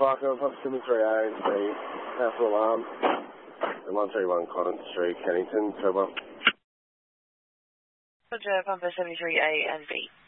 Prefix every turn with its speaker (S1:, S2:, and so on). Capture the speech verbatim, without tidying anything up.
S1: Falcon, pump seventy-three A and B, Castle Alarm, and one three one Collins Street, Kennington, Turbo.
S2: Roger, pump seventy-three A and B.